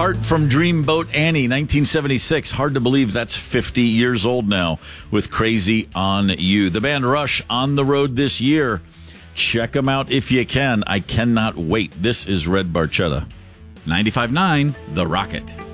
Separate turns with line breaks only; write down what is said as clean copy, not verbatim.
Apart from Dreamboat Annie, 1976. Hard to believe that's 50 years old now with Crazy on You. The band Rush on the road this year. Check them out if you can. I cannot wait. This is Red Barchetta. 95.9 The Rocket.